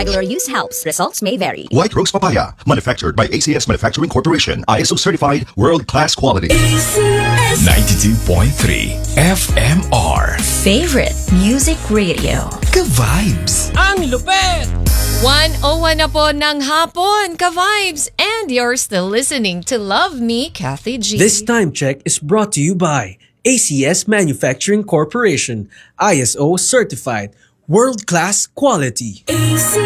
Regular use helps. Results may vary. White Rose Papaya, manufactured by ACS Manufacturing Corporation, ISO certified, world-class quality. 92.3 FMR. Favorite Music Radio. Ka-vibes. Ang lupet! 1:01 na po ng hapon, ka-vibes! And you're still listening to Love Me, Kathy G. This time check is brought to you by ACS Manufacturing Corporation, ISO certified, world-class quality.